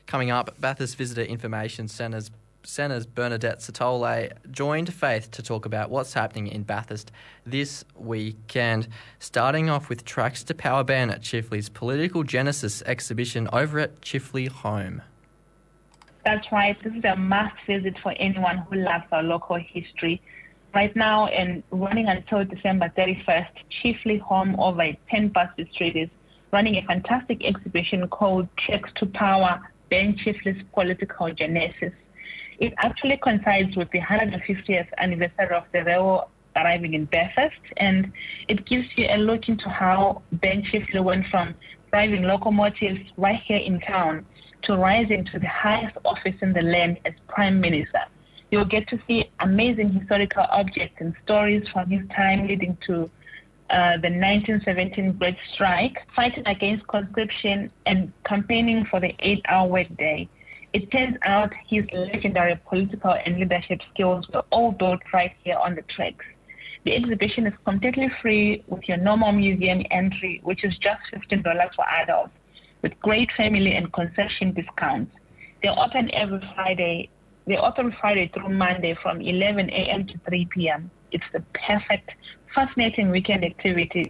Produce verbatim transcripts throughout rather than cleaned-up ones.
Coming up, Bathurst Visitor Information Centre's Centre's Bernadette Satole joined Faith to talk about what's happening in Bathurst this weekend, starting off with Tracks to Power Ben at Chifley's Political Genesis exhibition over at Chifley Home. That's right. This is a must visit for anyone who loves our local history. Right now, and running until December thirty-first, Chifley Home over at ten Buster Street is running a fantastic exhibition called Tracks to Power Ben Chifley's Political Genesis. It actually coincides with the one hundred fiftieth anniversary of the railway arriving in Bathurst, and it gives you a look into how Ben Chifley went from driving locomotives right here in town to rising to the highest office in the land as Prime Minister. You'll get to see amazing historical objects and stories from his time leading to uh, the nineteen seventeen Great Strike, fighting against conscription and campaigning for the eight-hour workday. It turns out his legendary political and leadership skills were all built right here on the tracks. The exhibition is completely free with your normal museum entry, which is just fifteen dollars for adults, with great family and concession discounts. They're open every Friday. They're open Friday through Monday from eleven a.m. to three p.m. It's the perfect, fascinating weekend activity.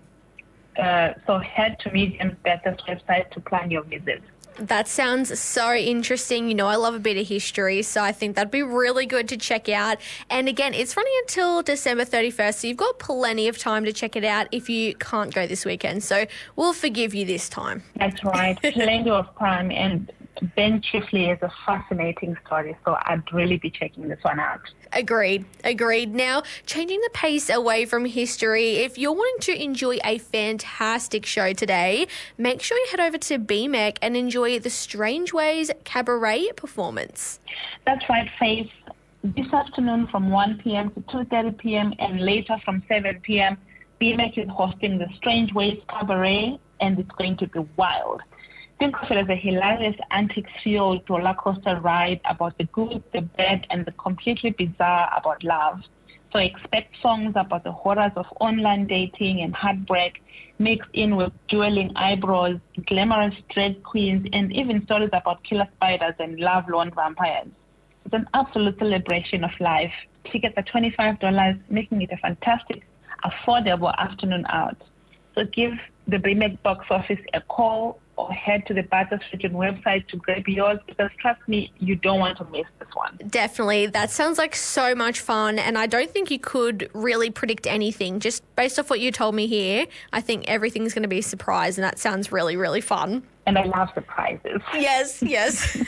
Uh, so head to Museum Bathurst website to plan your visit. That sounds so interesting. You know, I love a bit of history, so I think that'd be really good to check out. And again, it's running until December thirty-first, so you've got plenty of time to check it out if you can't go this weekend. So we'll forgive you this time. That's right. Plenty of time. And Ben Chifley is a fascinating story, so I'd really be checking this one out. Agreed. Agreed. Now, changing the pace away from history, if you're wanting to enjoy a fantastic show today, make sure you head over to B M E C and enjoy the Strange Ways Cabaret performance. That's right, Faith. This afternoon from one p.m. to two thirty p.m. and later from seven p.m., B M E C is hosting the Strange Ways Cabaret, and it's going to be wild. Think of it as a hilarious antiques-fueled roller coaster ride about the good, the bad, and the completely bizarre about love. So expect songs about the horrors of online dating and heartbreak, mixed in with dueling eyebrows, glamorous drag queens, and even stories about killer spiders and love-lorn vampires. It's an absolute celebration of life. Tickets are twenty-five dollars, making it a fantastic, affordable afternoon out. So give the B M E C box office a call or head to the Bathurst Region website to grab yours, because trust me, you don't want to miss this one. Definitely. That sounds like so much fun, and I don't think you could really predict anything. Just based off what you told me here, I think everything's going to be a surprise, and that sounds really, really fun. And I love surprises. Yes, yes.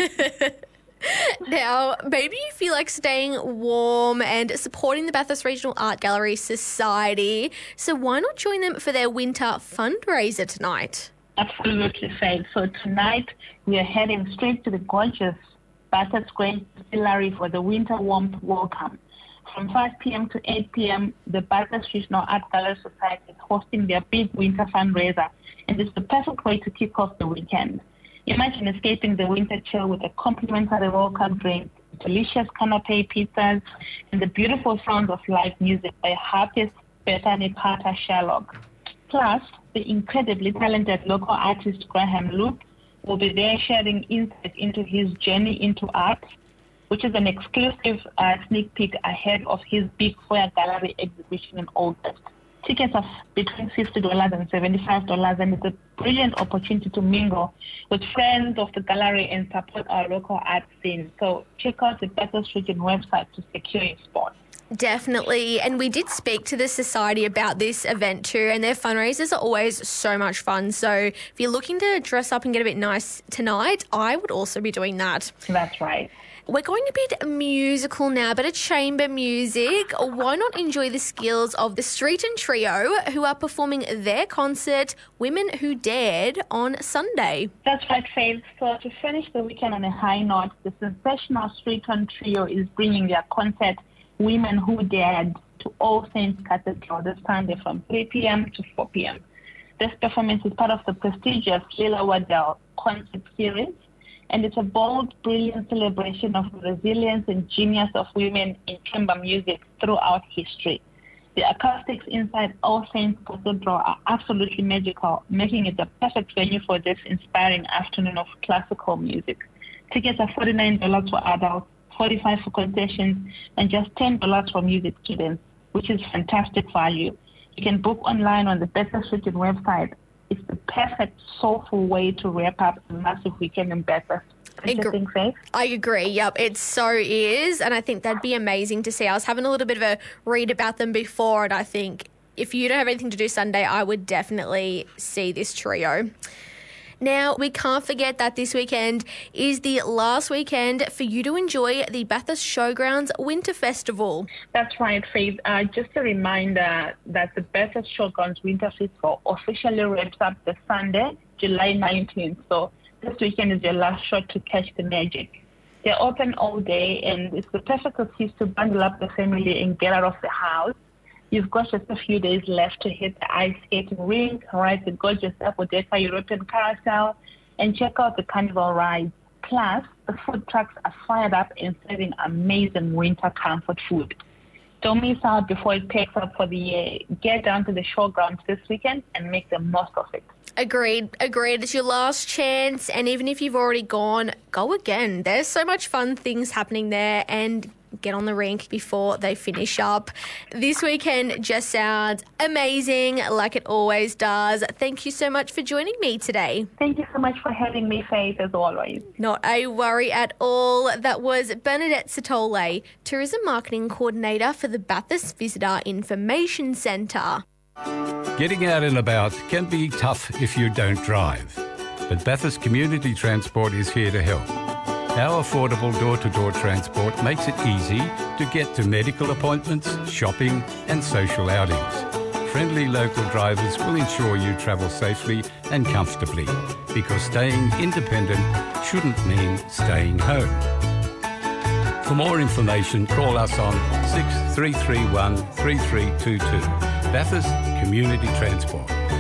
Now, maybe you feel like staying warm and supporting the Bathurst Regional Art Gallery Society, so why not join them for their winter fundraiser tonight? Absolutely, Faith. So tonight we are heading straight to the gorgeous Bathurst Grange Distillery for the winter warmth welcome. From five p.m. to eight p.m., the Bathurst Regional Art Gallery Society is hosting their big winter fundraiser, and it's the perfect way to kick off the weekend. Imagine escaping the winter chill with a complimentary welcome drink, delicious canapé pizzas, and the beautiful sounds of live music by harpist Bethany Carter Sherlock. Plus, the incredibly talented local artist Graham Luke will be there sharing insights into his journey into art, which is an exclusive uh, sneak peek ahead of his big Foyer Gallery exhibition in August. Tickets are between fifty dollars and seventy-five dollars, and it's a brilliant opportunity to mingle with friends of the gallery and support our local art scene. So check out the Bathurst Region website to secure your spot. Definitely. And we did speak to the Society about this event too, and their fundraisers are always so much fun. So if you're looking to dress up and get a bit nice tonight, I would also be doing that. That's right. We're going a bit musical now, but a chamber music. Why not enjoy the skills of the Streeton Trio, who are performing their concert, Women Who Dared, on Sunday? That's right, Faith. So to finish the weekend on a high note, the sensational Streeton Trio is bringing their concert, Women Who Dared, to All Saints Cathedral this Sunday from three p.m. to four p.m. This performance is part of the prestigious Lila Waddell concert series, and it's a bold, brilliant celebration of the resilience and genius of women in chamber music throughout history. The acoustics inside All Saints Cathedral are absolutely magical, making it the perfect venue for this inspiring afternoon of classical music. Tickets are forty-nine dollars for adults, forty-five dollars for concessions, and just ten dollars for music students, which is fantastic value. You can book online on the Bathurst Region website. It's the perfect, soulful way to wrap up a massive weekend in Bathurst. Agre- Faith? I agree. Yep, it so is, and I think that'd be amazing to see. I was having a little bit of a read about them before, and I think if you don't have anything to do Sunday, I would definitely see this trio. Now, we can't forget that this weekend is the last weekend for you to enjoy the Bathurst Showgrounds Winter Festival. That's right, Faith. Uh, just a reminder that the Bathurst Showgrounds Winter Festival officially wraps up this Sunday, July nineteenth. So this weekend is your last shot to catch the magic. They're open all day, and it's the perfect excuse to bundle up the family and get out of the house. You've got just a few days left to hit the ice skating rink, ride the gorgeous Apodeka European Carousel, and check out the carnival rides. Plus, the food trucks are fired up and serving amazing winter comfort food. Don't miss out before it picks up for the year. Get down to the showgrounds this weekend and make the most of it. Agreed, agreed. It's your last chance, and even if you've already gone, go again. There's so much fun things happening there, and get on the rink before they finish up. This weekend just sounds amazing, like it always does. Thank you so much for joining me today. Thank you so much for having me, Faith, as always. Not a worry at all. That was Bernadette Satole, Tourism Marketing Coordinator for the Bathurst Visitor Information Centre. Getting out and about can be tough if you don't drive, but Bathurst Community Transport is here to help. Our affordable door-to-door transport makes it easy to get to medical appointments, shopping and social outings. Friendly local drivers will ensure you travel safely and comfortably, because staying independent shouldn't mean staying home. For more information, call us on six three three one three three two two. Bathurst Community Transport.